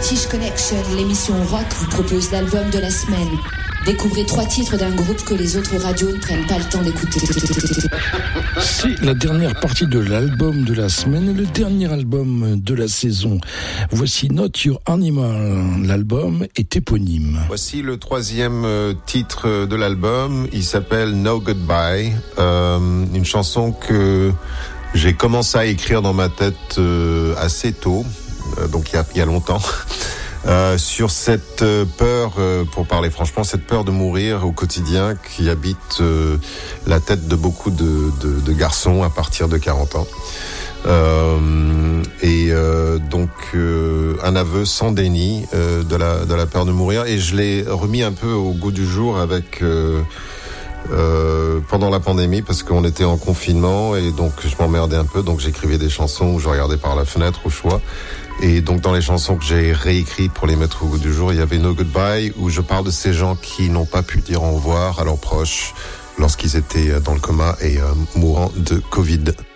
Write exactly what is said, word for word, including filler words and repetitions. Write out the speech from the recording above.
British Connection, l'émission rock vous propose l'album de la semaine. Découvrez trois titres d'un groupe que les autres radios ne prennent pas le temps d'écouter. C'est la dernière partie de l'album de la semaine, le dernier album de la saison. Voici Not Your Animal. L'album est éponyme. Voici le troisième titre de l'album. Il s'appelle No Goodbye. Euh, une chanson que j'ai commencé à écrire dans ma tête euh, assez tôt, euh, donc il y a, il y a longtemps. Euh, sur cette euh, peur, euh, pour parler franchement, cette peur de mourir au quotidien qui habite euh, la tête de beaucoup de, de, de garçons à partir de quarante ans. Euh, et euh, donc euh, un aveu sans déni euh, de la de la peur de mourir. Et je l'ai remis un peu au goût du jour avec euh, euh, pendant la pandémie, parce qu'on était en confinement et donc je m'emmerdais un peu. Donc j'écrivais des chansons où je regardais par la fenêtre au choix. Et donc dans les chansons que j'ai réécrites pour les mettre au goût du jour, il y avait No Goodbye, où je parle de ces gens qui n'ont pas pu dire au revoir à leurs proches lorsqu'ils étaient dans le coma et euh, mourant de Covid.